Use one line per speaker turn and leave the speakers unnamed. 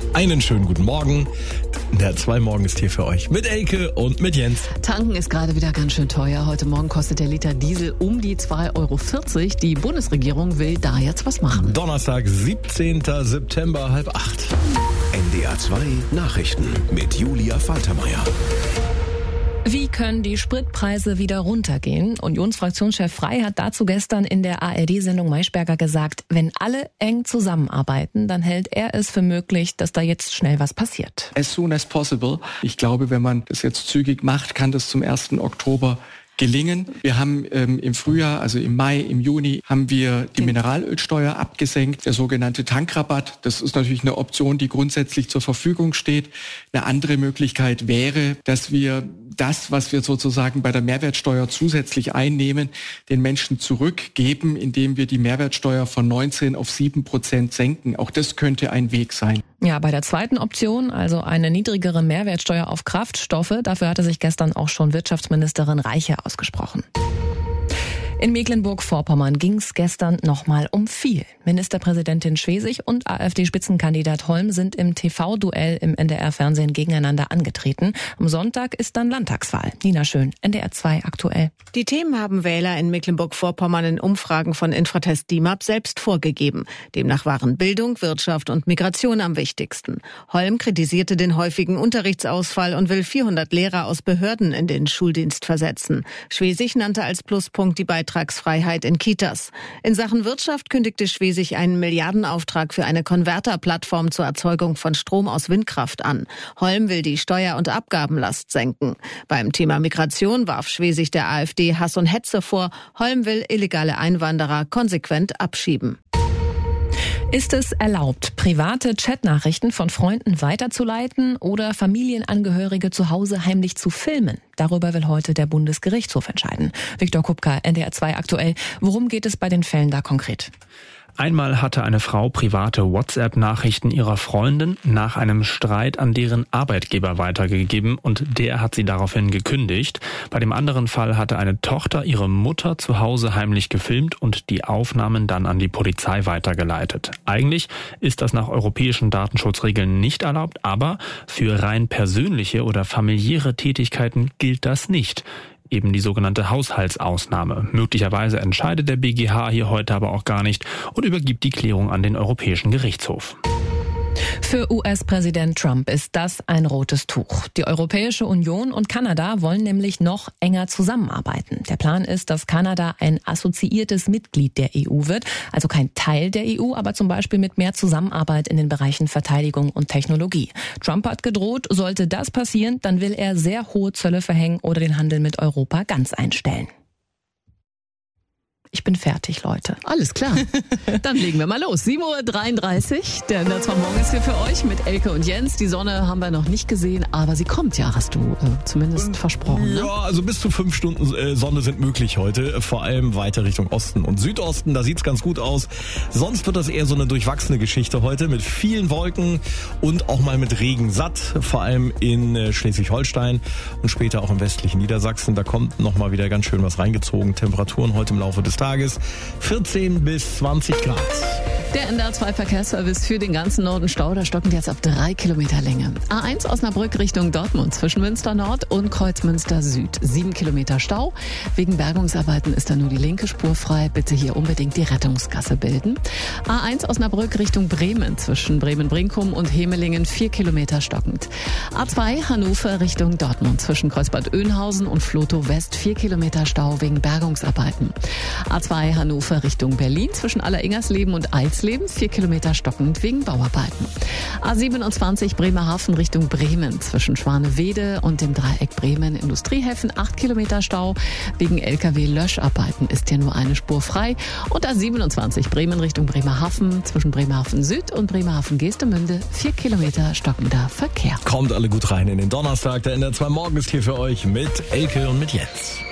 Einen schönen guten Morgen. Der 2 Morgen ist hier für euch mit Elke und mit Jens.
Tanken ist gerade wieder ganz schön teuer. Heute Morgen kostet der Liter Diesel um die 2,40 €. Die Bundesregierung will da jetzt was machen.
Donnerstag, 17. September, 7:30.
NDR 2 Nachrichten mit Julia Faltermeier.
Wie können die Spritpreise wieder runtergehen? Unionsfraktionschef Frey hat dazu gestern in der ARD-Sendung Maischberger gesagt, wenn alle eng zusammenarbeiten, dann hält er es für möglich, dass da jetzt schnell was passiert.
As soon as possible. Ich glaube, wenn man das jetzt zügig macht, kann das zum 1. Oktober gelingen. Wir haben im Frühjahr, also im Mai, im Juni, haben wir die Mineralölsteuer abgesenkt, der sogenannte Tankrabatt. Das ist natürlich eine Option, die grundsätzlich zur Verfügung steht. Eine andere Möglichkeit wäre, dass wir das, was wir sozusagen bei der Mehrwertsteuer zusätzlich einnehmen, den Menschen zurückgeben, indem wir die Mehrwertsteuer von 19 auf 7% senken. Auch das könnte ein Weg sein.
Ja, bei der zweiten Option, also eine niedrigere Mehrwertsteuer auf Kraftstoffe, dafür hatte sich gestern auch schon Wirtschaftsministerin Reiche ausgesprochen. In Mecklenburg-Vorpommern ging es gestern nochmal um viel. Ministerpräsidentin Schwesig und AfD-Spitzenkandidat Holm sind im TV-Duell im NDR-Fernsehen gegeneinander angetreten. Am Sonntag ist dann Landtagswahl. Nina Schön, NDR 2 aktuell.
Die Themen haben Wähler in Mecklenburg-Vorpommern in Umfragen von Infratest DIMAP selbst vorgegeben. Demnach waren Bildung, Wirtschaft und Migration am wichtigsten. Holm kritisierte den häufigen Unterrichtsausfall und will 400 Lehrer aus Behörden in den Schuldienst versetzen. Schwesig nannte als Pluspunkt die Beitragsfreiheit in Kitas. In Sachen Wirtschaft kündigte Schwesig einen Milliardenauftrag für eine Konverterplattform zur Erzeugung von Strom aus Windkraft an. Holm will die Steuer- und Abgabenlast senken. Beim Thema Migration warf Schwesig der AfD Hass und Hetze vor. Holm will illegale Einwanderer konsequent abschieben.
Ist es erlaubt, private Chatnachrichten von Freunden weiterzuleiten oder Familienangehörige zu Hause heimlich zu filmen? Darüber will heute der Bundesgerichtshof entscheiden. Viktor Kupka, NDR 2 aktuell. Worum geht es bei den Fällen da konkret?
Einmal hatte eine Frau private WhatsApp-Nachrichten ihrer Freundin nach einem Streit an deren Arbeitgeber weitergegeben und der hat sie daraufhin gekündigt. Bei dem anderen Fall hatte eine Tochter ihre Mutter zu Hause heimlich gefilmt und die Aufnahmen dann an die Polizei weitergeleitet. Eigentlich ist das nach europäischen Datenschutzregeln nicht erlaubt, aber für rein persönliche oder familiäre Tätigkeiten gilt das nicht. Eben die sogenannte Haushaltsausnahme. Möglicherweise entscheidet der BGH hier heute aber auch gar nicht und übergibt die Klärung an den Europäischen Gerichtshof.
Für US-Präsident Trump ist das ein rotes Tuch. Die Europäische Union und Kanada wollen nämlich noch enger zusammenarbeiten. Der Plan ist, dass Kanada ein assoziiertes Mitglied der EU wird, also kein Teil der EU, aber zum Beispiel mit mehr Zusammenarbeit in den Bereichen Verteidigung und Technologie. Trump hat gedroht, sollte das passieren, dann will er sehr hohe Zölle verhängen oder den Handel mit Europa ganz einstellen. Ich bin fertig, Leute.
Alles klar. Dann legen wir mal los. 7:33 Uhr. Der NDR 2 Morgen ist hier für euch mit Elke und Jens. Die Sonne haben wir noch nicht gesehen, aber sie kommt ja, hast du zumindest versprochen. Ne?
Ja, also bis zu 5 Stunden Sonne sind möglich heute. Vor allem weiter Richtung Osten und Südosten. Da sieht's ganz gut aus. Sonst wird das eher so eine durchwachsene Geschichte heute mit vielen Wolken und auch mal mit Regen satt. Vor allem in Schleswig-Holstein und später auch im westlichen Niedersachsen. Da kommt noch mal wieder ganz schön was reingezogen. Temperaturen heute im Laufe des Tages 14 bis 20 Grad.
Der NDR 2 Verkehrsservice für den ganzen Norden Stau. Da stocken jetzt ab 3 Kilometer Länge. A1 Osnabrück Richtung Dortmund zwischen Münster Nord und Kreuzmünster Süd. 7 Kilometer Stau. Wegen Bergungsarbeiten ist da nur die linke Spur frei. Bitte hier unbedingt die Rettungsgasse bilden. A1 Osnabrück Richtung Bremen zwischen Bremen-Brinkum und Hemelingen 4 Kilometer stockend. A2 Hannover Richtung Dortmund zwischen Kreuzbad Oeynhausen und Flotow West 4 Kilometer Stau wegen Bergungsarbeiten. A2 Hannover Richtung Berlin zwischen Alleringersleben und Eilsleben 4 Kilometer stockend wegen Bauarbeiten. A27 Bremerhaven Richtung Bremen zwischen Schwanewede und dem Dreieck Bremen Industriehäfen 8 Kilometer Stau. Wegen LKW-Löscharbeiten ist hier nur eine Spur frei. Und A27 Bremen Richtung Bremerhaven zwischen Bremerhaven Süd und Bremerhaven Geestemünde 4 Kilometer stockender Verkehr.
Kommt alle gut rein in den Donnerstag. Der NDR 2 Morgen ist hier für euch mit Elke und mit Jens.